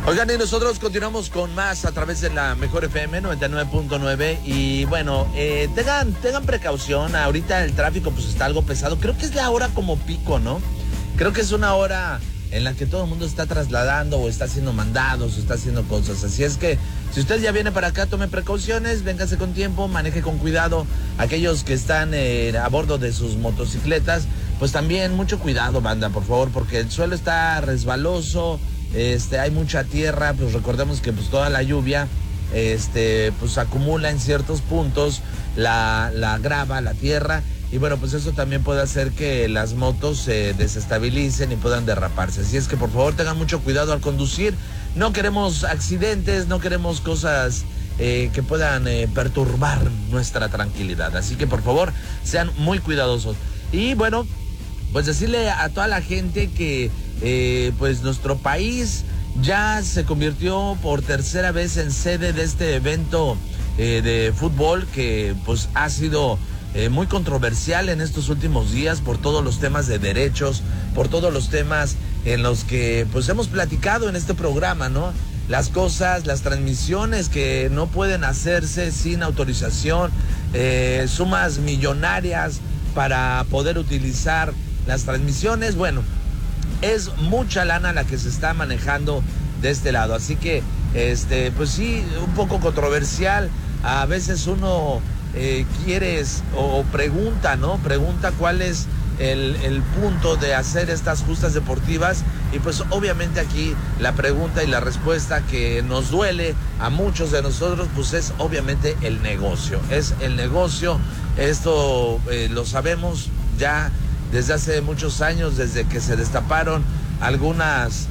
Oigan, y nosotros continuamos con más a través de la Mejor FM 99.9 y bueno, tengan precaución, ahorita el tráfico pues está algo pesado, creo que es la hora como pico, ¿no? Creo que es una hora en la que todo el mundo está trasladando o está haciendo mandados o está haciendo cosas, así es que si usted ya viene para acá, tome precauciones, véngase con tiempo, maneje con cuidado, aquellos que están a bordo de sus motocicletas, pues también mucho cuidado, banda, por favor, porque el suelo está resbaloso. Hay mucha tierra, pues recordemos que pues toda la lluvia pues acumula en ciertos puntos la grava, la tierra, y bueno, pues eso también puede hacer que las motos se desestabilicen y puedan derraparse. Así es que por favor tengan mucho cuidado al conducir. No queremos accidentes, no queremos cosas que puedan perturbar nuestra tranquilidad. Así que por favor sean muy cuidadosos. Y bueno, pues decirle a toda la gente que pues nuestro país ya se convirtió por tercera vez en sede de este evento de fútbol que pues ha sido muy controversial en estos últimos días por todos los temas de derechos, por todos los temas en los que pues hemos platicado en este programa, ¿no? Las cosas, las transmisiones que no pueden hacerse sin autorización, sumas millonarias para poder utilizar las transmisiones, bueno, es mucha lana la que se está manejando de este lado, así que pues sí, un poco controversial. A veces uno quiere o pregunta, ¿no? Pregunta cuál es el punto de hacer estas justas deportivas, y pues obviamente aquí la pregunta y la respuesta que nos duele a muchos de nosotros pues es obviamente el negocio, es el negocio. Esto lo sabemos ya desde hace muchos años, desde que se destaparon algunas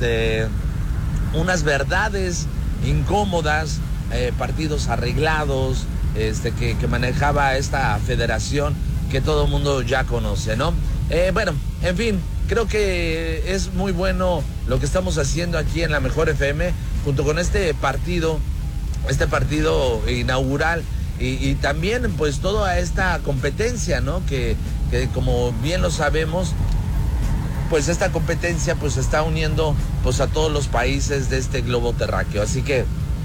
unas verdades incómodas, partidos arreglados que manejaba esta federación que todo el mundo ya conoce, ¿no? Bueno, en fin, creo que es muy bueno lo que estamos haciendo aquí en la Mejor FM junto con este partido inaugural y también pues toda esta competencia, ¿no? Que como bien lo sabemos, pues esta competencia pues está uniendo pues a todos los países de este globo terráqueo. Así que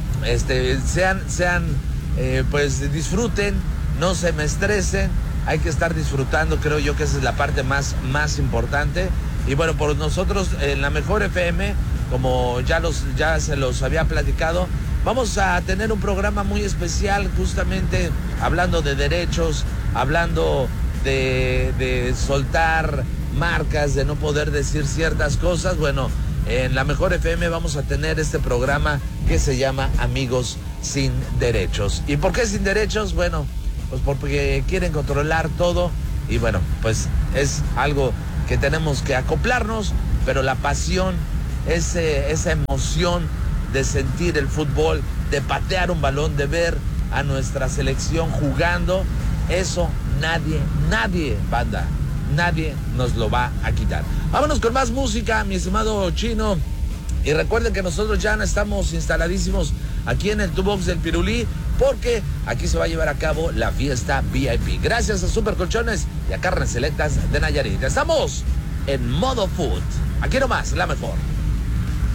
pues disfruten, no se me estresen, hay que estar disfrutando, creo yo que esa es la parte más importante. Y bueno, por nosotros en la Mejor FM, como ya se los había platicado, vamos a tener un programa muy especial justamente hablando de derechos, hablando de soltar marcas, de no poder decir ciertas cosas. Bueno, en la Mejor FM vamos a tener este programa que se llama Amigos Sin Derechos. ¿Y por qué sin derechos? Bueno, pues porque quieren controlar todo y bueno, pues es algo que tenemos que acoplarnos, pero la pasión, esa emoción de sentir el fútbol, de patear un balón, de ver a nuestra selección jugando, eso nadie, banda, nadie nos lo va a quitar. Vámonos con más música, mi estimado Chino. Y recuerden que nosotros ya estamos instaladísimos aquí en el Tubox del Pirulí, porque aquí se va a llevar a cabo la fiesta VIP. Gracias a Super Colchones y a Carnes Selectas de Nayarit. Estamos en modo food. Aquí nomás, la mejor.